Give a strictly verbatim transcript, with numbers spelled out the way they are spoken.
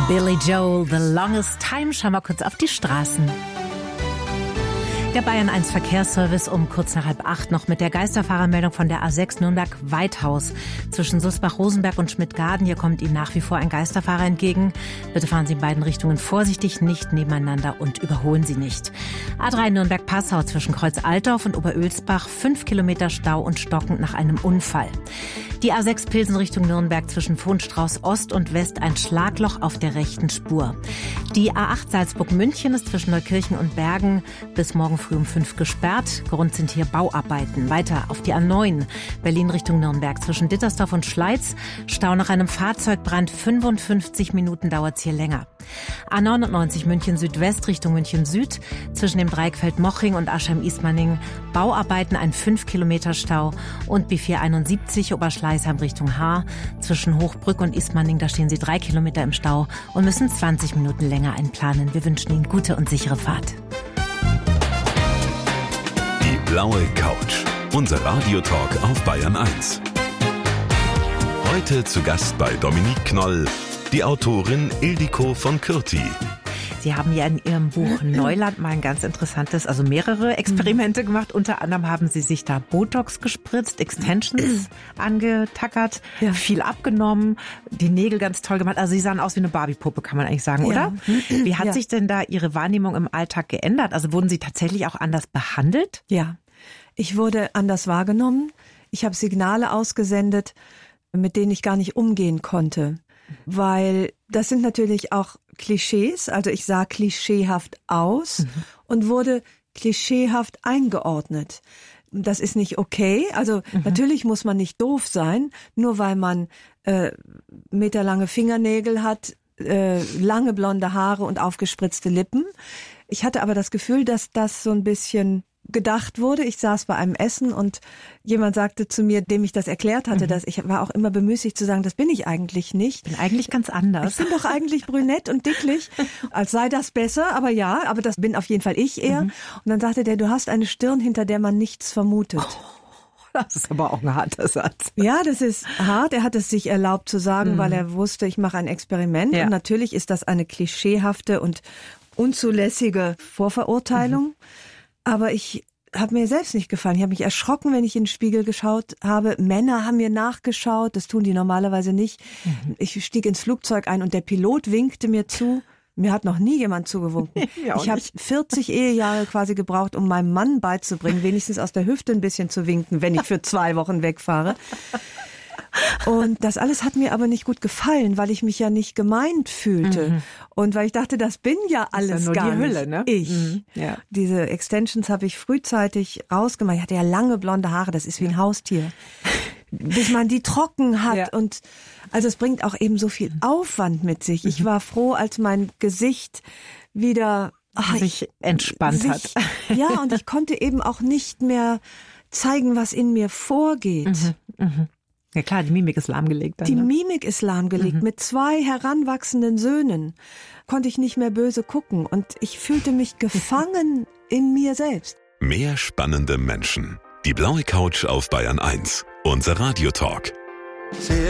Billy Joel, The Longest Time. Schauen wir kurz auf die Straßen. Der Bayern eins Verkehrsservice um kurz nach halb acht noch mit der Geisterfahrermeldung von der A sechs Nürnberg-Weithaus. Zwischen Susbach-Rosenberg und Schmidt-Garden, hier kommt Ihnen nach wie vor ein Geisterfahrer entgegen. Bitte fahren Sie in beiden Richtungen vorsichtig, nicht nebeneinander und überholen Sie nicht. A drei Nürnberg-Passau zwischen Kreuz-Altdorf und Oberölsbach, fünf Kilometer Stau und stockend nach einem Unfall. Die A sechs Pilsen Richtung Nürnberg zwischen Vohnstrauß Ost und West ein Schlagloch auf der rechten Spur. Die A acht Salzburg-München ist zwischen Neukirchen und Bergen bis morgen früh um fünf gesperrt. Grund sind hier Bauarbeiten. Weiter auf die A neun Berlin Richtung Nürnberg zwischen Dittersdorf und Schleiz. Stau nach einem Fahrzeugbrand. fünfundfünfzig Minuten dauert es hier länger. A neunundneunzig München Südwest Richtung München Süd zwischen dem Dreieckfeld Moching und Aschheim-Ismaning Bauarbeiten, ein fünf Kilometer Stau. Und B vierhunderteinundsiebzig Oberschleißheim Richtung Haar zwischen Hochbrück und Ismaning, da stehen Sie drei Kilometer im Stau und müssen zwanzig Minuten länger einplanen. Wir wünschen Ihnen gute und sichere Fahrt. Die blaue Couch, unser Radiotalk auf Bayern eins. Heute zu Gast bei Dominique Knoll, die Autorin Ildiko von Kürti. Sie haben ja in Ihrem Buch Neuland mal ein ganz interessantes, also mehrere Experimente gemacht. Unter anderem haben Sie sich da Botox gespritzt, Extensions angetackert, ja. viel abgenommen, die Nägel ganz toll gemacht. Also Sie sahen aus wie eine Barbie-Puppe, kann man eigentlich sagen, ja. oder? Wie hat ja. sich denn da Ihre Wahrnehmung im Alltag geändert? Also wurden Sie tatsächlich auch anders behandelt? Ja, ich wurde anders wahrgenommen. Ich habe Signale ausgesendet, mit denen ich gar nicht umgehen konnte. Weil das sind natürlich auch Klischees, also ich sah klischeehaft aus mhm. und wurde klischeehaft eingeordnet. Das ist nicht okay, also mhm. natürlich muss man nicht doof sein, nur weil man äh, meterlange Fingernägel hat, äh, lange blonde Haare und aufgespritzte Lippen. Ich hatte aber das Gefühl, dass das so ein bisschen gedacht wurde. Ich saß bei einem Essen und jemand sagte zu mir, dem ich das erklärt hatte, mhm. dass ich war auch immer bemüßigt zu sagen, das bin ich eigentlich nicht. Ich bin eigentlich ganz anders. Ich bin doch eigentlich brünett und dicklich, als sei das besser, aber ja, aber das bin auf jeden Fall ich eher. Mhm. Und dann sagte der, du hast eine Stirn, hinter der man nichts vermutet. Oh, das ist aber auch ein harter Satz. Ja, das ist hart. Er hat es sich erlaubt zu sagen, mhm. weil er wusste, ich mache ein Experiment. Ja. Und natürlich ist das eine klischeehafte und unzulässige Vorverurteilung. Mhm. Aber ich habe mir selbst nicht gefallen. Ich habe mich erschrocken, wenn ich in den Spiegel geschaut habe. Männer haben mir nachgeschaut, das tun die normalerweise nicht. Mhm. Ich stieg ins Flugzeug ein und der Pilot winkte mir zu. Mir hat noch nie jemand zugewunken. Ich habe vierzig Ehejahre quasi gebraucht, um meinem Mann beizubringen, wenigstens aus der Hüfte ein bisschen zu winken, wenn ich für zwei Wochen wegfahre. Und das alles hat mir aber nicht gut gefallen, weil ich mich ja nicht gemeint fühlte. Mhm. Und weil ich dachte, das bin ja alles das ist ja nur gar die Hülle, nicht ne? ich. Mhm. Ja. Diese Extensions habe ich frühzeitig rausgemacht. Ich hatte ja lange blonde Haare, das ist wie ein Haustier. Bis man die trocken hat. Ja. Und also es bringt auch eben so viel Aufwand mit sich. Ich war froh, als mein Gesicht wieder ach, sich entspannt sich, hat. Ja, und ich konnte eben auch nicht mehr zeigen, was in mir vorgeht. Mhm. Mhm. Ja klar, die Mimik ist lahmgelegt. Dann, die ne? Mimik ist lahmgelegt. Mhm. Mit zwei heranwachsenden Söhnen konnte ich nicht mehr böse gucken. Und ich fühlte mich gefangen in mir selbst. Mehr spannende Menschen. Die blaue Couch auf Bayern eins. Unser Radiotalk.